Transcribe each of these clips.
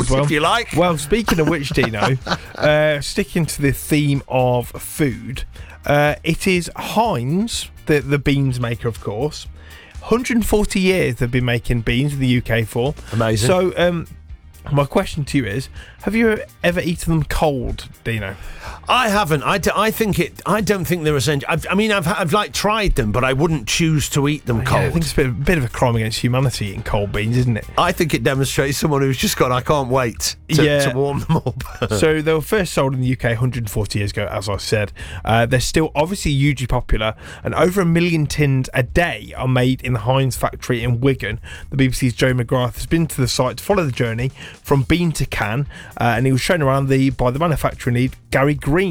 as well. If you like. Well, speaking of which, Dino, sticking to the theme of food, it is Heinz, the beans maker, of course. 140 years they've been making beans in the UK for. Amazing. So, my question to you is, have you ever eaten them cold, Dino? I haven't. I don't think they're essential. I've like tried them, but I wouldn't choose to eat them cold. Yeah, I think it's a bit of a crime against humanity eating cold beans, isn't it? I think it demonstrates someone who's just gone, I can't wait to warm them up. So they were first sold in the UK 140 years ago, as I said. They're still obviously hugely popular, and over 1 million tins a day are made in the Heinz factory in Wigan. The BBC's Joe McGrath has been to the site to follow the journey from bean to can, and he was shown around by the manufacturing lead, Gary Green.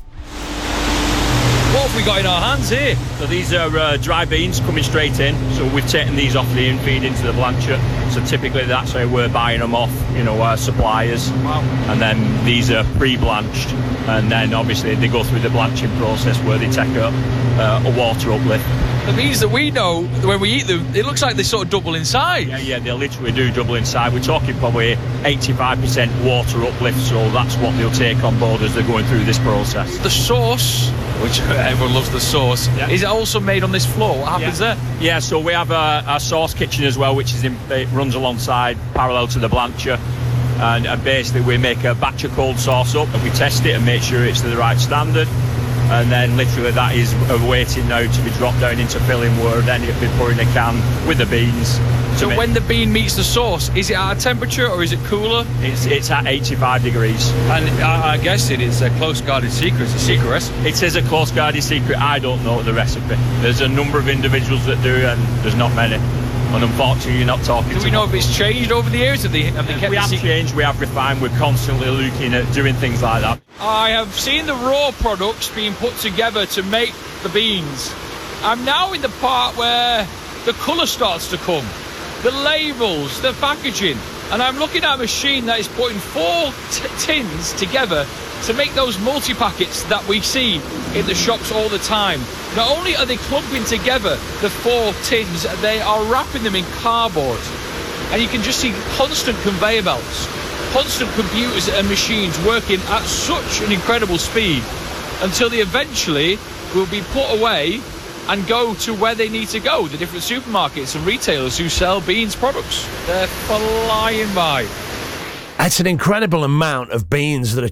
What have we got in our hands here? So these are dry beans coming straight in. So we've taken these off the in-feed into the blancher. So typically that's how we're buying them off, our suppliers. Wow. And then these are pre-blanched. And then obviously they go through the blanching process where they take up a water uplift. The beans that we know, when we eat them, it looks like they sort of double in size. Yeah, they literally do double in size. We're talking probably 85% water uplift, so that's what they'll take on board as they're going through this process. The sauce, which everyone loves the sauce, is it also made on this floor? What happens there? Yeah, so we have a sauce kitchen as well, which it runs alongside, parallel to the blancher. And basically we make a batch of cold sauce up and we test it and make sure it's to the right standard. And then literally that is waiting now to be dropped down into filling where then it'll be put in a can with the beans. So when the bean meets the sauce, is it at a temperature or is it cooler? It's at 85 degrees. And I guess it is a close guarded secret. It's a secret recipe. It is a close guarded secret. I don't know the recipe. There's a number of individuals that do, and there's not many. And unfortunately, you're not talking to Do we know if it's changed over the years? Have they kept we have changed, we have refined, we're constantly looking at doing things like that. I have seen the raw products being put together to make the beans. I'm now in the part where the colour starts to come, the labels, the packaging, and I'm looking at a machine that is putting 4 tins together to make those multi-packets that we see in the shops all the time. Not only are they clumping together the 4 tins, they are wrapping them in cardboard. And you can just see constant conveyor belts, constant computers and machines working at such an incredible speed until they eventually will be put away and go to where they need to go, the different supermarkets and retailers who sell beans products. They're flying by. It's an incredible amount of beans that are